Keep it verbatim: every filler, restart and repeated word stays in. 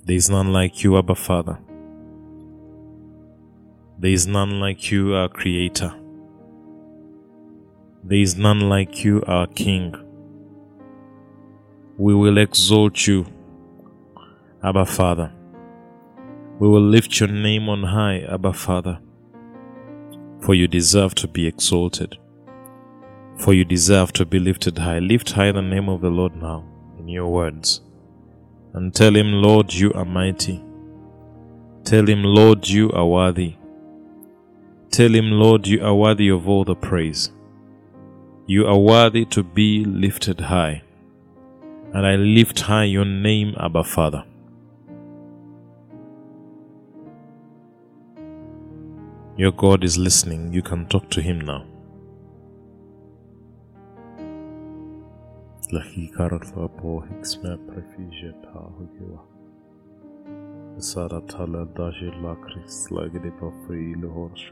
There is none like you, Abba Father. There is none like you, our Creator. There is none like you, our King. We will exalt you, Abba Father. We will lift your name on high, Abba Father, for you deserve to be exalted, for you deserve to be lifted high. Lift high the name of the Lord now in your words, and tell him, Lord, you are mighty. Tell him, Lord, you are worthy. Tell him, Lord, you are worthy of all the praise. You are worthy to be lifted high, and I lift high your name, Abba Father. Your God is listening. You can talk to him now.